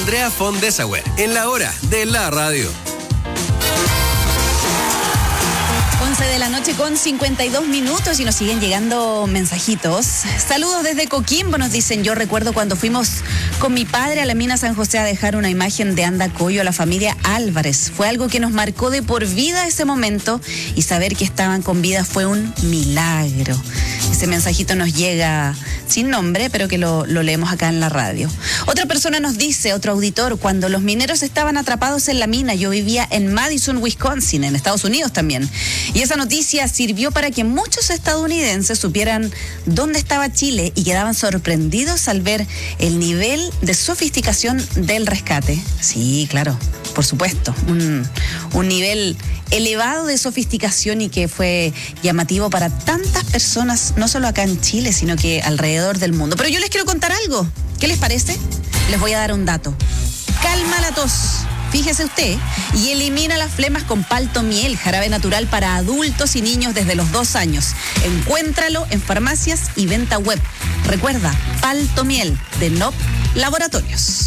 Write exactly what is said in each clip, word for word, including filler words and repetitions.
Andrea von Dessauer, en la hora de la radio. once de la noche con cincuenta y dos minutos y nos siguen llegando mensajitos. Saludos desde Coquimbo, nos dicen. Yo recuerdo cuando fuimos con mi padre a la mina San José a dejar una imagen de Andacollo a la familia Álvarez. Fue algo que nos marcó de por vida ese momento y saber que estaban con vida fue un milagro. Ese mensajito nos llega sin nombre, pero que lo, lo leemos acá en la radio. Otra persona nos dice, otro auditor, cuando los mineros estaban atrapados en la mina, yo vivía en Madison, Wisconsin, en Estados Unidos también. Y esa noticia sirvió para que muchos estadounidenses supieran dónde estaba Chile y quedaban sorprendidos al ver el nivel de sofisticación del rescate. Sí, claro, por supuesto, un, un nivel elevado de sofisticación y que fue llamativo para tantas personas, no solo acá en Chile, sino que alrededor del mundo. Pero yo les quiero contar algo. ¿Qué les parece? Les voy a dar un dato. Calma la tos, fíjese usted, y elimina las flemas con Palto Miel, jarabe natural para adultos y niños desde los dos años. Encuéntralo en farmacias y venta web. Recuerda, Palto Miel, de N O P Laboratorios.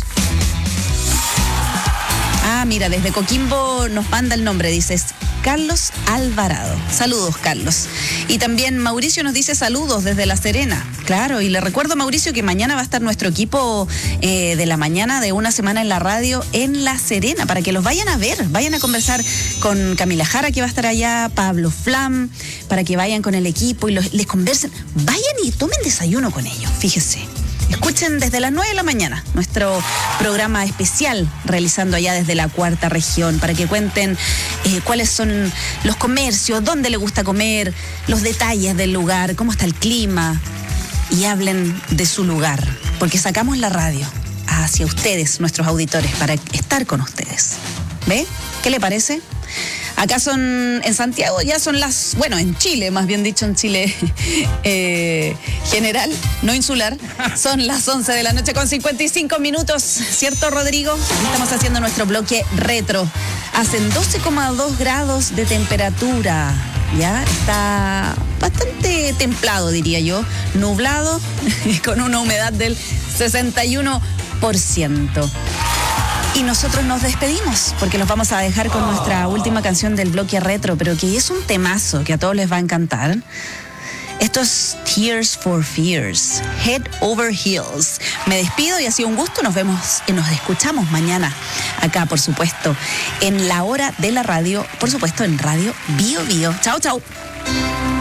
Ah, mira, desde Coquimbo nos manda el nombre, dices Carlos Alvarado. Saludos, Carlos. Y también Mauricio nos dice saludos desde La Serena. Claro, y le recuerdo a Mauricio que mañana va a estar nuestro equipo eh, de la mañana de Una Semana en la Radio en La Serena, para que los vayan a ver, vayan a conversar con Camila Jara, que va a estar allá, Pablo Flam, para que vayan con el equipo y los, les conversen. Vayan y tomen desayuno con ellos, fíjese. Escuchen desde las nueve de la mañana nuestro programa especial realizando allá desde la cuarta región para que cuenten eh, cuáles son los comercios, dónde le gusta comer, los detalles del lugar, cómo está el clima y hablen de su lugar, porque sacamos la radio hacia ustedes, nuestros auditores, para estar con ustedes. ¿Ve? ¿Qué le parece? Acá son, en Santiago ya son las, bueno, en Chile, más bien dicho, en Chile eh, general, no insular, son las once de la noche con cincuenta y cinco minutos, ¿cierto, Rodrigo? Estamos haciendo nuestro bloque retro. Hacen doce coma dos grados de temperatura, ya está bastante templado, diría yo, nublado, con una humedad del sesenta y uno por ciento. Y nosotros nos despedimos porque los vamos a dejar con nuestra última canción del bloque retro, pero que es un temazo que a todos les va a encantar. Esto es Tears for Fears, Head Over Heels. Me despido y ha sido un gusto. Nos vemos y nos escuchamos mañana acá, por supuesto, en la hora de la radio, por supuesto, en Radio Bio Bio. Chao, chao.